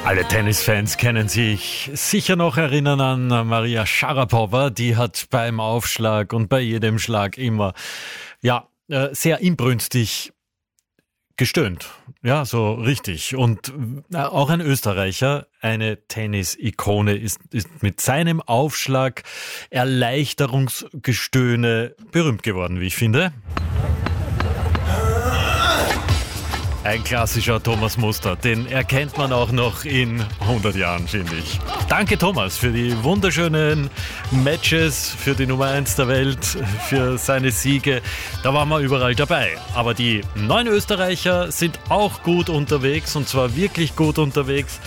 Alle Tennisfans kennen sich sicher noch erinnern an Maria Sharapova. Die hat beim Aufschlag und bei jedem Schlag immer sehr inbrünstig gestöhnt. Ja, so richtig. Und auch ein Österreicher, eine Tennis-Ikone, ist mit seinem Aufschlag Erleichterungsgestöhne berühmt geworden, wie ich finde. Ein klassischer Thomas Muster, den erkennt man auch noch in 100 Jahren, finde ich. Danke Thomas für die wunderschönen Matches, für die Nummer 1 der Welt, für seine Siege. Da waren wir überall dabei. Aber die 9 Österreicher sind auch gut unterwegs, und zwar wirklich gut unterwegs.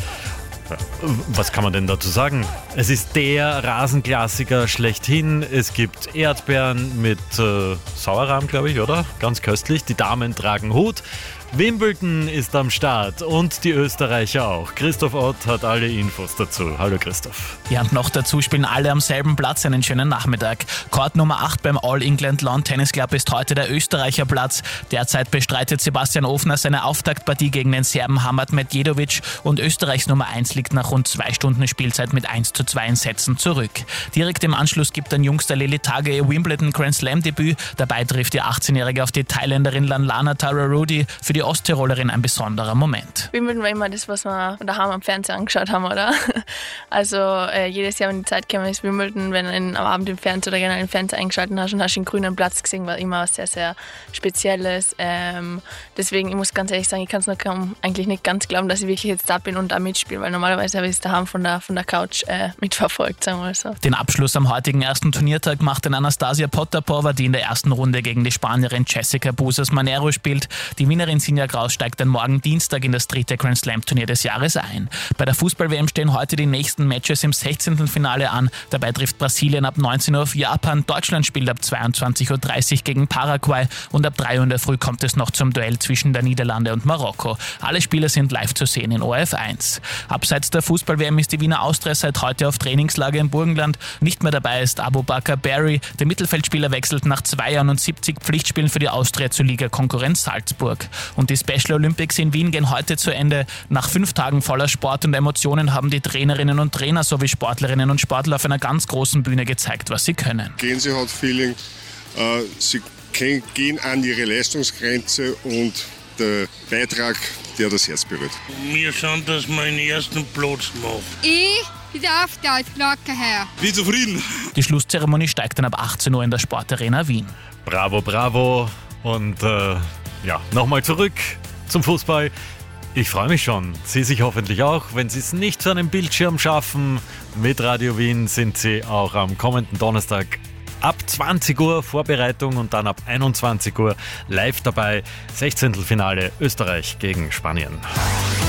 Was kann man denn dazu sagen? Es ist der Rasenklassiker schlechthin. Es gibt Erdbeeren mit Sauerrahm, glaube ich, oder? Ganz köstlich. Die Damen tragen Hut. Wimbledon ist am Start und die Österreicher auch. Christoph Ott hat alle Infos dazu. Hallo Christoph. Ja, und noch dazu spielen alle am selben Platz einen schönen Nachmittag. Court Nummer 8 beim All England Lawn Tennis Club ist heute der Österreicher Platz. Derzeit bestreitet Sebastian Ofner seine Auftaktpartie gegen den Serben Hamad Medjedovic und Österreichs Nummer 1 liegt nach rund 2 Stunden Spielzeit mit 1:2 in Sätzen zurück. Direkt im Anschluss gibt dann Jungster Lili Tage ihr Wimbledon Grand Slam Debüt. Dabei trifft die 18-Jährige auf die Thailänderin Lanlana Tararudi. Für die Osttirolerin ein besonderer Moment. Wimbledon war immer das, was wir daheim am Fernseher angeschaut haben, oder? Also jedes Jahr, wenn die Zeit käme, ist Wimbledon, wenn du am Abend im Fernseher oder generell im Fernseher eingeschaltet hast und hast den grünen Platz gesehen, war immer was sehr, sehr Spezielles. Deswegen, ich muss ganz ehrlich sagen, ich kann es noch eigentlich nicht ganz glauben, dass ich wirklich jetzt da bin und da mitspiele, weil normalerweise habe ich es daheim von der Couch mitverfolgt, sagen wir mal so. Den Abschluss am heutigen ersten Turniertag macht dann Anastasia Potapova, die in der ersten Runde gegen die Spanierin Jessica Busas Manero spielt. Die Wienerin Sinja Graus steigt dann morgen Dienstag in das 3. Grand Slam Turnier des Jahres ein. Bei der Fußball-WM stehen heute die nächsten Matches im 16. Finale an. Dabei trifft Brasilien ab 19 Uhr auf Japan, Deutschland spielt ab 22:30 Uhr gegen Paraguay und ab 3 Uhr in der Früh kommt es noch zum Duell zwischen der Niederlande und Marokko. Alle Spiele sind live zu sehen in ORF1. Abseits der Fußball-WM ist die Wiener Austria seit heute auf Trainingslager im Burgenland. Nicht mehr dabei ist Abubakar Barry. Der Mittelfeldspieler wechselt nach 2 Jahren und 70 Pflichtspielen für die Austria zur Ligakonkurrenz Salzburg. Und die Special Olympics in Wien gehen heute zu Ende. Nach 5 Tagen voller Sport und Emotionen haben die Trainerinnen und Trainer sowie Sportlerinnen und Sportler auf einer ganz großen Bühne gezeigt, was sie können. Gänsehaut-Feeling. Sie gehen an ihre Leistungsgrenze und der Beitrag, der das Herz berührt. Wir schauen, dass wir den ersten Platz machen. Ich bin der Auftaktglocke her. Bin zufrieden. Die Schlusszeremonie steigt dann ab 18 Uhr in der Sportarena Wien. Bravo, bravo. Und nochmal zurück zum Fußball. Ich freue mich schon. Sie sich hoffentlich auch. Wenn Sie es nicht zu einem Bildschirm schaffen, mit Radio Wien sind Sie auch am kommenden Donnerstag ab 20 Uhr Vorbereitung und dann ab 21 Uhr live dabei. 16. Finale Österreich gegen Spanien.